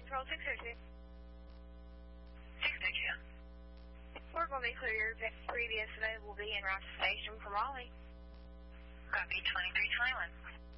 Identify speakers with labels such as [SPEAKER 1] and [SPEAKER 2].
[SPEAKER 1] Control 602.
[SPEAKER 2] 602.
[SPEAKER 1] We're going to be clear. Previous available will be in Ross Station for Raleigh.
[SPEAKER 2] Copy 2321.